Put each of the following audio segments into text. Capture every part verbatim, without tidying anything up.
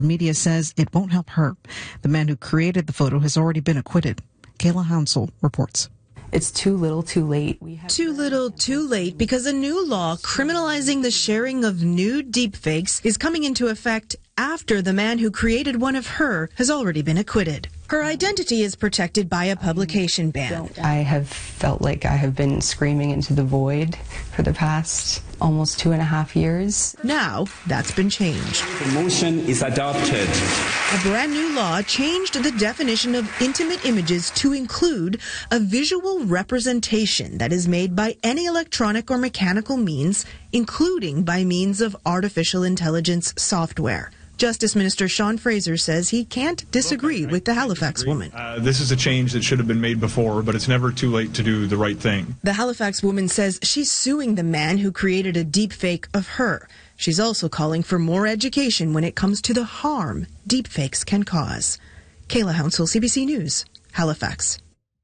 media says it won't help her. The man who created the photo has already been acquitted. Kayla Hounsell reports. It's too little, too late. We have too little, too late, because a new law criminalizing the sharing of nude deepfakes is coming into effect after the man who created one of her has already been acquitted. Her identity is protected by a publication ban. I have felt like I have been screaming into the void for the past almost two and a half years. Now, that's been changed. The motion is adopted. A brand new law changed the definition of intimate images to include a visual representation that is made by any electronic or mechanical means, including by means of artificial intelligence software. Justice Minister Sean Fraser says he can't disagree with the Halifax woman. Uh, this is a change that should have been made before, but it's never too late to do the right thing. The Halifax woman says she's suing the man who created a deepfake of her. She's also calling for more education when it comes to the harm deepfakes can cause. Kayla Hounsell, C B C News, Halifax.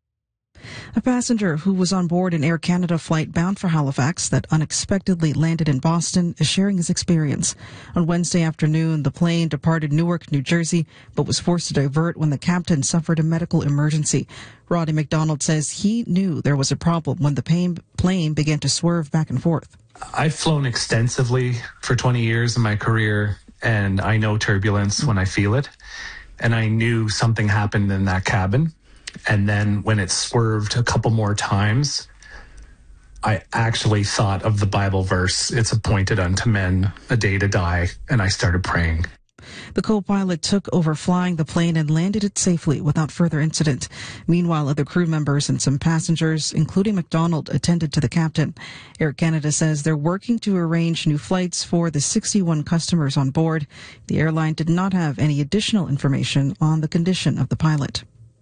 A passenger who was on board an Air Canada flight bound for Halifax that unexpectedly landed in Boston is sharing his experience. On Wednesday afternoon, the plane departed Newark, New Jersey, but was forced to divert when the captain suffered a medical emergency. Roddy McDonald says he knew there was a problem when the plane began to swerve back and forth. I've flown extensively for twenty years in my career, and I know turbulence when I feel it. And I knew something happened in that cabin. And then when it swerved a couple more times, I actually thought of the Bible verse, "It's appointed unto men a day to die," and I started praying. The co-pilot took over flying the plane and landed it safely without further incident. Meanwhile, other crew members and some passengers, including McDonald, attended to the captain. Air Canada says they're working to arrange new flights for the sixty-one customers on board. The airline did not have any additional information on the condition of the pilot.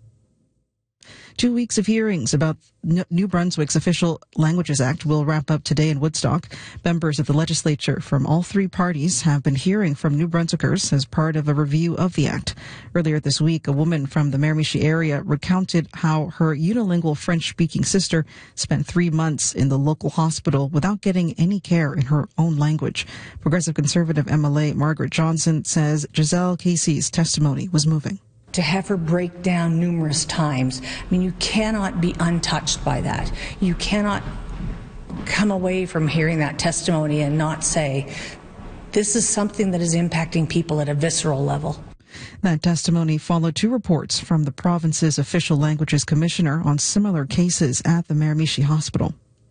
Two weeks of hearings about New Brunswick's Official Languages Act will wrap up today in Woodstock. Members of the legislature from all three parties have been hearing from New Brunswickers as part of a review of the act. Earlier this week, a woman from the Miramichi area recounted how her unilingual French-speaking sister spent three months in the local hospital without getting any care in her own language. Progressive Conservative M L A Margaret Johnson says Giselle Casey's testimony was moving. To have her break down numerous times. I mean, you cannot be untouched by that. You cannot come away from hearing that testimony and not say, this is something that is impacting people at a visceral level. That testimony followed two reports from the province's Official Languages Commissioner on similar cases at the Miramichi Hospital.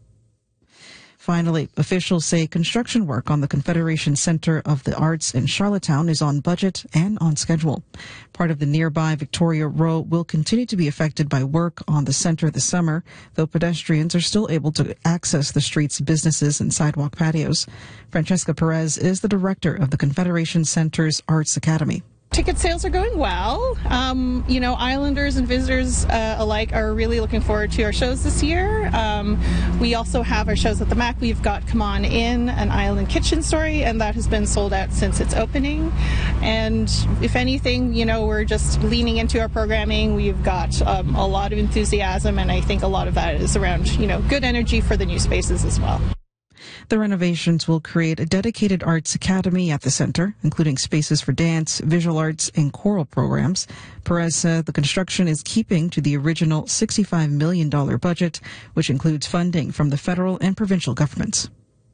Finally, officials say construction work on the Confederation Centre of the Arts in Charlottetown is on budget and on schedule. Part of the nearby Victoria Row will continue to be affected by work on the centre this summer, though pedestrians are still able to access the street's businesses and sidewalk patios. Francesca Perez is the director of the Confederation Centre's Arts Academy. Ticket sales are going well. Um, you know, Islanders and visitors uh, alike are really looking forward to our shows this year. Um, we also have our shows at the M A C. We've got Come On In, an Island Kitchen story, and that has been sold out since its opening. And if anything, you know, we're just leaning into our programming. We've got um, a lot of enthusiasm, and I think a lot of that is around, you know, good energy for the new spaces as well. The renovations will create a dedicated arts academy at the center, including spaces for dance, visual arts, and choral programs. Perez said the construction is keeping to the original sixty-five million dollars budget, which includes funding from the federal and provincial governments.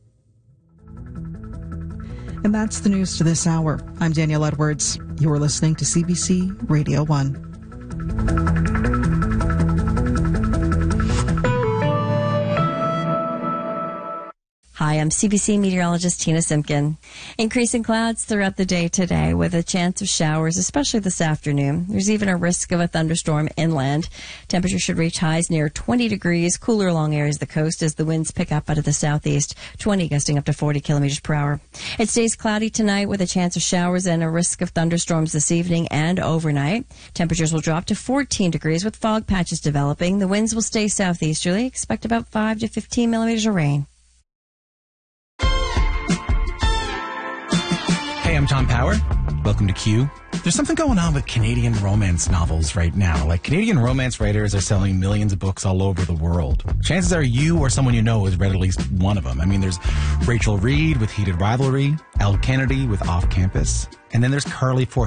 And that's the news to this hour. I'm Danielle Edwards. You are listening to C B C Radio one. Hi, I'm C B C meteorologist Tina Simpkin. Increasing clouds throughout the day today with a chance of showers, especially this afternoon. There's even a risk of a thunderstorm inland. Temperature should reach highs near twenty degrees, cooler along areas of the coast as the winds pick up out of the southeast, twenty gusting up to forty kilometers per hour. It stays cloudy tonight with a chance of showers and a risk of thunderstorms this evening and overnight. Temperatures will drop to fourteen degrees with fog patches developing. The winds will stay southeasterly. Expect about five to fifteen millimeters of rain. Hey, I'm Tom Power. Welcome to Q. There's something going on with Canadian romance novels right now. Like, Canadian romance writers are selling millions of books all over the world. Chances are you or someone you know has read at least one of them. I mean, there's Rachel Reed with Heated Rivalry, Elle Kennedy with Off Campus, and then there's Carly Forsyth